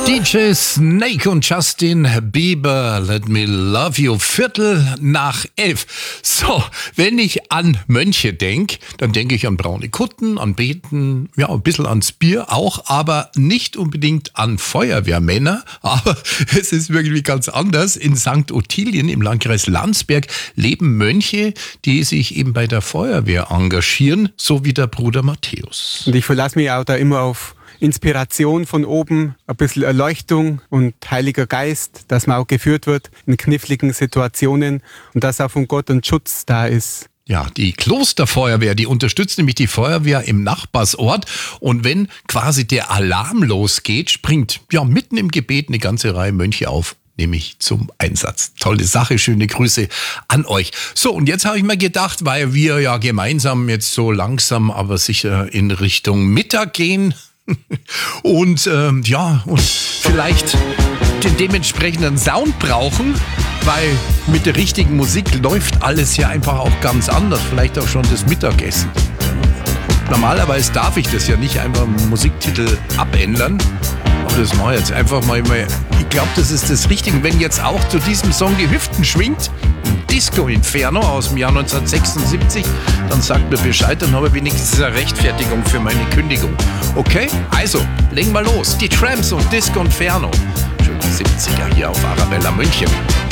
DJ Snake und Justin Bieber, Let Me Love You, 11:45. So, wenn ich an Mönche denke, dann denke ich an braune Kutten, an Beten, ja, ein bisschen ans Bier auch, aber nicht unbedingt an Feuerwehrmänner. Aber es ist wirklich ganz anders. In St. Ottilien im Landkreis Landsberg leben Mönche, die sich eben bei der Feuerwehr engagieren, so wie der Bruder Matthäus. Und ich verlasse mich auch da immer auf Inspiration von oben, ein bisschen Erleuchtung und Heiliger Geist, dass man auch geführt wird in kniffligen Situationen und dass auch von Gott ein Schutz da ist. Ja, die Klosterfeuerwehr, die unterstützt nämlich die Feuerwehr im Nachbarsort. Und wenn quasi der Alarm losgeht, springt ja mitten im Gebet eine ganze Reihe Mönche auf, nämlich zum Einsatz. Tolle Sache, schöne Grüße an euch. So, und jetzt habe ich mir gedacht, weil wir ja gemeinsam jetzt so langsam, aber sicher in Richtung Mittag gehen und und vielleicht den dementsprechenden Sound brauchen, weil mit der richtigen Musik läuft alles ja einfach auch ganz anders. Vielleicht auch schon das Mittagessen. Normalerweise darf ich das ja nicht einfach einen Musiktitel abändern. Aber das mache ich jetzt einfach mal. Ich glaube, das ist das Richtige. Wenn jetzt auch zu diesem Song die Hüften schwingt, Disco Inferno aus dem Jahr 1976, dann sagt mir Bescheid, dann habe ich wenigstens eine Rechtfertigung für meine Kündigung. Okay? Also, legen wir los. Die Tramps und Disco Inferno. Schöne 70er hier auf Arabella München.